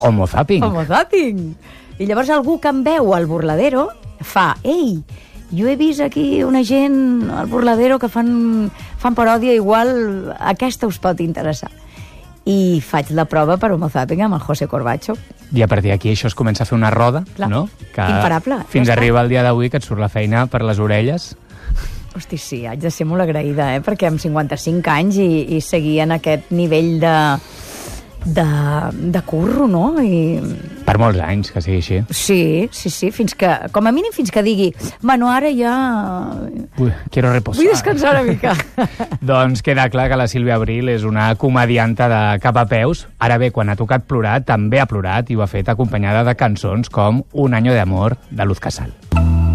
Homo zapping. Homo zapping. I llavors algú que em veu al Burladero fa, ei, jo he vist aquí una gent al Burladero que fan paròdia, igual aquesta us pot interessar. I faig la prova per Homo zapping amb el José Corbacho. I a partir d'aquí això es comença a fer una roda, clar, no? Que imparable. Fins arriba el dia d'avui que et surt la feina per les orelles. Hosti, sí, haig de ser molt agraïda, perquè amb 55 anys i seguir en aquest nivell de curro, no? Per molts anys, que sigui així. Sí, fins que, com a mínim fins que digui, bueno, ara ja... Ui, quiero reposar. Vull descansar una mica. Doncs queda clar que la Sílvia Abril és una comedianta de cap a peus. Ara bé, quan ha tocat plorar, també ha plorat i ho ha fet acompanyada de cançons com Un año de amor, de Luz Casal.